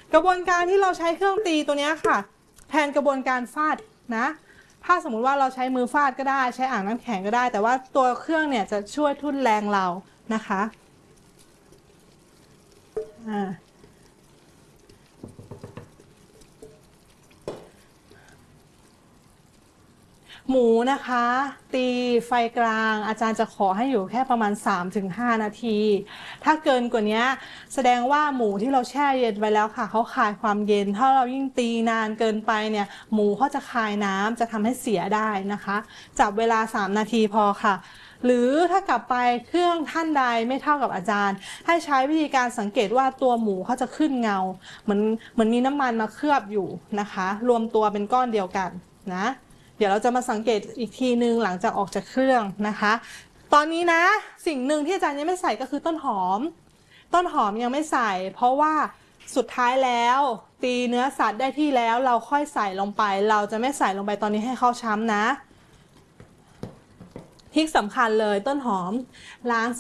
กระบวนการที่เราใช้เครื่องตีตัวนี้ค่ะแทนกระบวนการฟาดนะถ้าสมมุติว่าเราใช้มือฟาดก็ได้ใช้อ่างน้ำแข็งก็ได้แต่ว่าตัวเครื่องเนี่ยจะช่วยทุ่นแรงเรานะคะหมูนะคะตีไฟกลางอาจารย์จะขอให้อยู่แค่ประมาณ 3-5 นาทีถ้าเกินกว่านี้แสดงว่าหมูที่เราแช่เย็นไว้แล้วค่ะเขาคายความเย็นถ้าเรายิ่งตีนานเกินไปเนี่ยหมูเขาจะคายน้ำจะทำให้เสียได้นะคะจับเวลา3 นาทีพอค่ะหรือถ้ากลับไปเครื่องท่านใดไม่เท่ากับอาจารย์ให้ใช้วิธีการสังเกตว่าตัวหมูเขาจะขึ้นเงาเหมือนมีน้ำมันมาเคลือบอยู่นะคะรวมตัวเป็นก้อนเดียวกันนะเดี๋ยวเราจะมาสังเกตอีกทีนึงหลังจากออกจากเครื่องนะคะตอนนี้นะสิ่งหนึ่งที่อาจารย์ยังไม่ใส่ก็คือต้นหอมยังไม่ใส่เพราะว่าสุดท้ายแล้วตีเนื้อสัตว์ได้ที่แล้วเราค่อยใส่ลงไปเราจะไม่ใส่ลงไปตอนนี้ให้เขาช้ำนะทริคสำคัญเลยต้นหอมล้าง